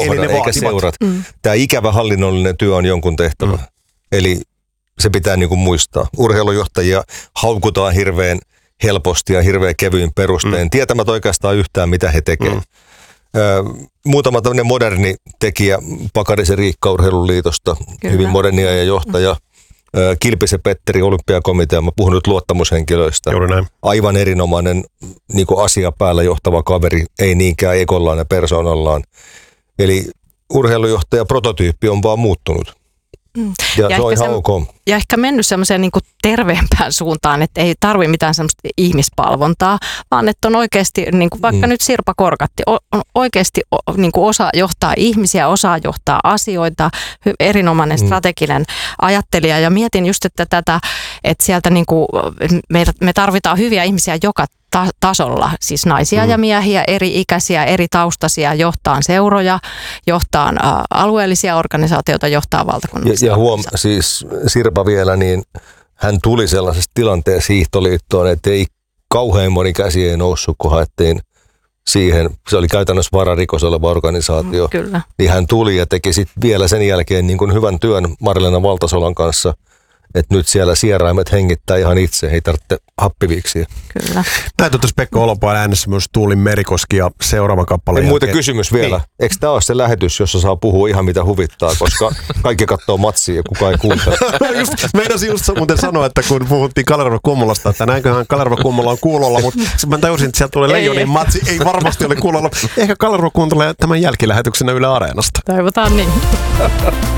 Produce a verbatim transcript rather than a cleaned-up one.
johda, eikä vaativat. seurat. Mm. Tämä ikävä hallinnollinen työ on jonkun tehtävä. Mm. Eli se pitää niin kuin muistaa. Urheilujohtajia haukutaan hirveän helposti ja hirveän kevyin perustein, mm. tietämättä oikeastaan yhtään, mitä he tekevät. Mm. Ö, muutama tämmöinen moderni tekijä, Pakarisen Riikka Urheiluliitosta, Kyllä. hyvin modernia ja johtaja. Mm. Ö, Kilpisen Petteri, Olympiakomitea, mä puhun nyt luottamushenkilöistä. Aivan erinomainen niin kuin asia päällä johtava kaveri, ei niinkään ekollaan ja persoonallaan. Eli urheilujohtaja prototyyppi on vaan muuttunut. Mm. Ja, ja, se on ehkä ihan se, ok. ja ehkä mennyt semmoiseen niin kuin terveempään suuntaan, että ei tarvitse mitään semmoista ihmispalvontaa, vaan että on oikeasti, niin kuin vaikka mm. nyt Sirpa Korkatti, on oikeasti niin kuin osaa johtaa ihmisiä, osaa johtaa asioita, erinomainen mm. strateginen ajattelija. Ja mietin just, että tätä, että sieltä niin kuin me, me tarvitaan hyviä ihmisiä joka ta- tasolla, siis naisia mm. ja miehiä, eri ikäisiä, eri taustaisia, johtaa seuroja, johtaa ä, alueellisia organisaatioita, johtaa valtakunnallisia. Ja, ja huom, siis Sirpa vielä, niin hän tuli sellaisesta tilanteessa hiihtoliittoon, että ei kauhean moni käsi ei noussut, kun haettiin siihen. Se oli käytännössä vararikos oleva organisaatio. Kyllä. Niin hän tuli ja teki sitten vielä sen jälkeen niin kuin hyvän työn Marlena Valtasolan kanssa, että nyt siellä sieraimet hengittää ihan itse, ei tarvitse happiviksiä. Kyllä. Näin totesi Pekka Olopaan äänessä myös Tuuli Merikoski ja seuraava kappale. Muuten kysymys vielä. Niin. Eikö tämä ole se lähetys, jossa saa puhua ihan mitä huvittaa, koska kaikki katsoo matsia ja kukaan ei kuuntele? just, meinasin just muuten sanoa, että kun puhuttiin Kalerva Kummulasta, että näinköhän Kalerva Kummola on kuulolla, mutta mä tajusin, että sieltä tulee Leijonin matsi, ei varmasti ole kuulolla. Ehkä Kalerva kuuntelee tämän jälkilähetyksenä Yle Areenasta. Toivotaan niin.